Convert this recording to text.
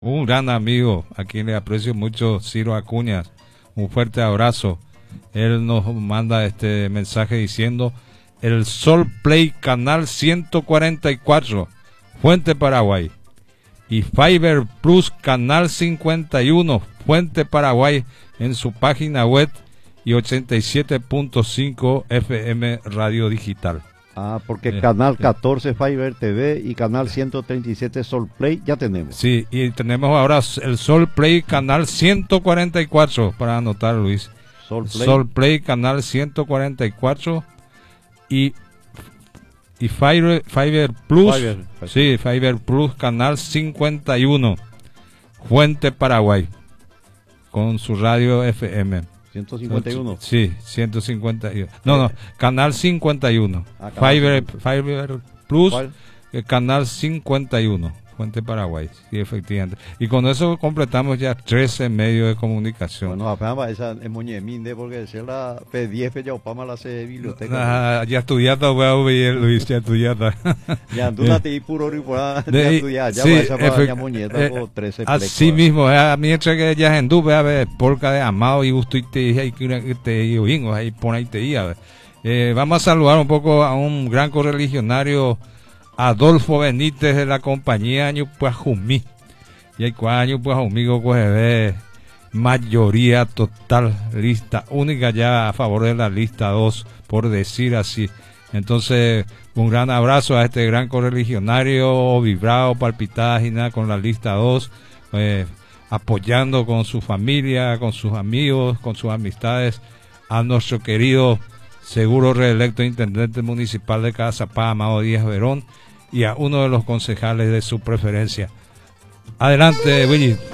Un gran amigo, a quien le aprecio mucho, Ciro Acuña. Un fuerte abrazo. Él nos manda este mensaje diciendo: el Sol Play Canal 144, Fuente Paraguay. Y Fiber Plus Canal 51, Fuente Paraguay, en su página web, y 87.5 FM Radio Digital. Porque Canal 14 Fiber TV y Canal 137 Sol Play ya tenemos. Sí, y tenemos ahora el Sol Play Canal 144, para anotar, Luis. Sol Play Canal 144 y Fiber Plus. Sí, Fiber Plus Canal 51, Fuente Paraguay, con su radio FM. 151. Sí, 151. No, Canal 51. Fiber Plus, Canal 51, Fuente Paraguay. Sí, efectivamente. Y con eso completamos ya 13 medios de comunicación. Bueno, apenas esa es moñeminde, porque es la P10 ya opama la biblioteca. Ya estudiaste, Luis, ya estudiaste. Ya andúnate y puro riporá, ya estudiaste, ya sí, va a esa moñeta por 13 así mismo, a mí entre que ya en dupe, a ver, porca de amado y gusto y te dije, y te oingo, ahí pone ahí te diga. Vamos a saludar un poco a un gran correligionario, Adolfo Benítez, de la compañía Ñupuajumí. Y hay 4 años, pues, amigo, pues, mayoría total, lista única ya a favor de la lista 2, por decir así. Entonces, un gran abrazo a este gran correligionario, vibrado, palpitadas y nada con la lista 2, apoyando con su familia, con sus amigos, con sus amistades, a nuestro querido seguro reelecto intendente municipal de Cazapá, Amado Díaz Verón, y a uno de los concejales de su preferencia. Adelante, Willy.